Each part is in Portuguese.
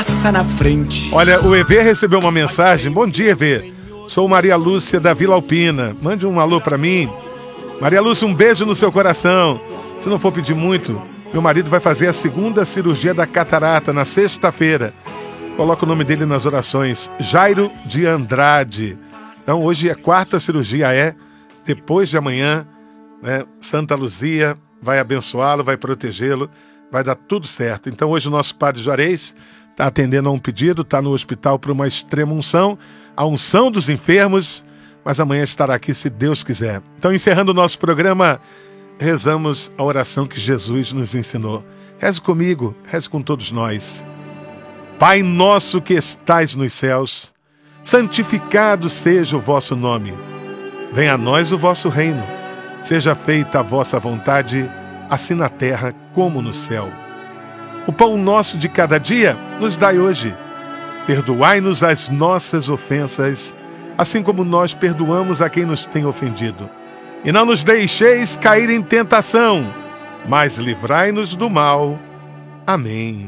Passa na frente. Olha, o EV recebeu uma mensagem. Bom dia, EV. Sou Maria Lúcia da Vila Alpina. Mande um alô pra mim. Maria Lúcia, um beijo no seu coração. Se não for pedir muito, meu marido vai fazer a segunda cirurgia da catarata na sexta-feira. Coloca o nome dele nas orações. Jairo de Andrade. Então hoje a quarta cirurgia depois de amanhã, né? Santa Luzia vai abençoá-lo, vai protegê-lo, vai dar tudo certo. Então hoje o nosso Padre Juarez está atendendo a um pedido, está no hospital para uma extrema unção, a unção dos enfermos, mas amanhã estará aqui se Deus quiser. Então, encerrando o nosso programa, rezamos a oração que Jesus nos ensinou. Reze comigo, reze com todos nós. Pai nosso que estais nos céus, santificado seja o vosso nome. Venha a nós o vosso reino. Seja feita a vossa vontade, assim na terra como no céu. O pão nosso de cada dia nos dai hoje. Perdoai-nos as nossas ofensas, assim como nós perdoamos a quem nos tem ofendido. E não nos deixeis cair em tentação, mas livrai-nos do mal. Amém.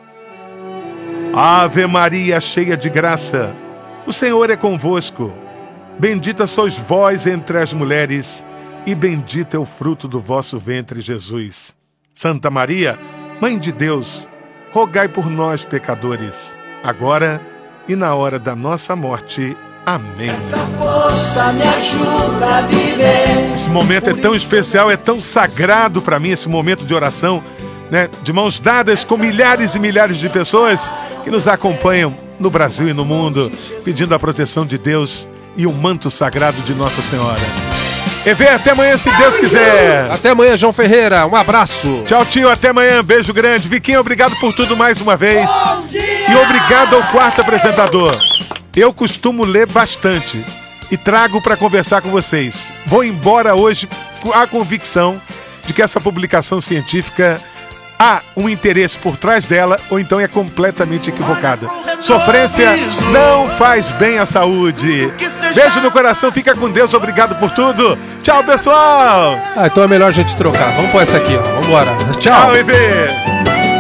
Ave Maria, cheia de graça, o Senhor é convosco. Bendita sois vós entre as mulheres, e bendito é o fruto do vosso ventre, Jesus. Santa Maria, Mãe de Deus, rogai por nós, pecadores, agora e na hora da nossa morte. Amém. Essa força me ajuda a viver. Esse momento é tão especial, é tão sagrado para mim, esse momento de oração, né? De mãos dadas com milhares e milhares de pessoas que nos acompanham no Brasil e no mundo, pedindo a proteção de Deus e o manto sagrado de Nossa Senhora. EV, até amanhã, se Deus quiser. Até amanhã, João Ferreira. Um abraço. Tchau, tio. Até amanhã. Beijo grande. Viquinho, obrigado por tudo mais uma vez. E obrigado ao quarto apresentador. Eu costumo ler bastante e trago para conversar com vocês. Vou embora hoje com a convicção de que essa publicação científica há um interesse por trás dela ou então é completamente equivocada. Sofrência não faz bem à saúde. Beijo no coração, fica com Deus, obrigado por tudo. Tchau, pessoal. Então é melhor a gente trocar. Vamos pôr essa aqui, ó. Vambora. Tchau. Tchau, EV.